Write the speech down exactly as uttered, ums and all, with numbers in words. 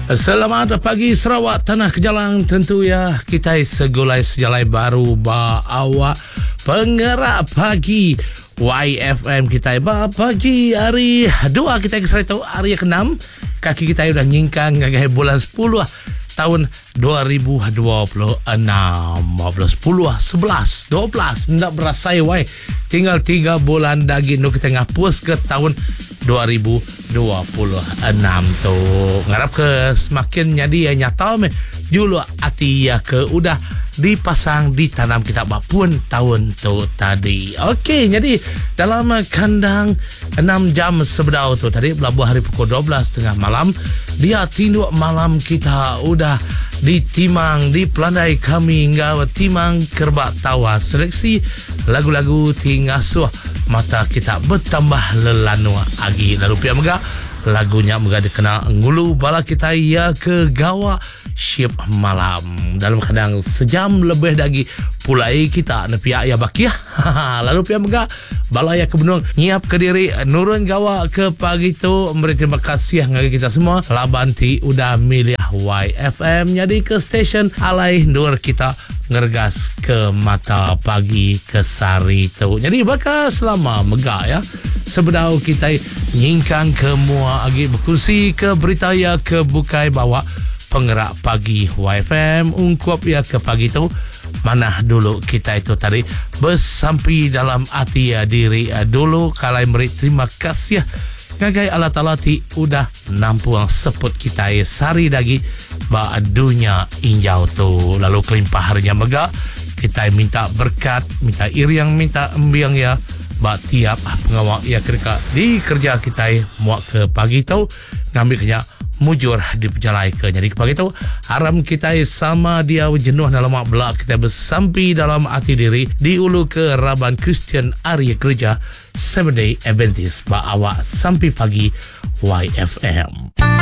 Selamat pagi Sarawak, Tanah Kejalang. Tentu ya, kita segulai sejalai baru ba awak penggerak pagi Y F M kita ba pagi hari dua kita keserai tahu hari ke-enam. Kaki kita udah nyingkang ngagai bulan sepuluh tahun dua ribu dua puluh enam. sepuluh, sebelas, dua belas ndak berasai wai. Tinggal tiga bulan lagi nu kita ngapus ke tahun dua ribu dua puluh enam tu. Ngarap ke semakin jadi ya nyata me julu ati ya ke udah dipasang ditanam kita pun tahun tu tadi. Okey, jadi dalam kandang enam jam sebedau tu tadi pelabuhan hari pukul dua belas tengah malam dia tinduk malam kita udah ditimang di pelandai kami hingga timang kerbak tawa seleksi lagu-lagu tingasuh mata kita bertambah lelanu agi lalu pihak mega lagunya mega dikenal ngulu bala kita ya ke gawa ship malam dalam kadang sejam lebih lagi pulai kita ne pihak ya bakia lalu pihak mega bala ya ke benung nyiap ke diri nurun gawa ke pagi tu memberi terima kasih ngagi kita semua labanti udah milih Y F M jadi ke stesen alai nur kita ngergas ke mata pagi ke sari tu. Jadi bakal selama mega ya sebedau kita nyingkang ke mua agi berkongsi ke berita ya ke bukai bawa penggerak pagi Y F M ungkup ya ke pagi tu mana dulu kita itu tadi bersampi dalam hati ya diri ya, dulu kalau beri terima kasih ya ngagai Allah Ta'ala ti udah nampuang seput kita ya sari lagi ba dunia injau tu lalu kelimpah harinya mega kita minta berkat minta iriang minta embiang ya ba tiap pengawal ya kerja di kerja kita muak ke pagi tu ngambil kenya mujur di pejalai ke jadi ke pagi tu haram kita sama dia jenuh dalam mak belak kita bersampi dalam hati diri di ulu ke Raban Christian Area Gereja Seventh Day Adventist ba awak sampai pagi Y F M.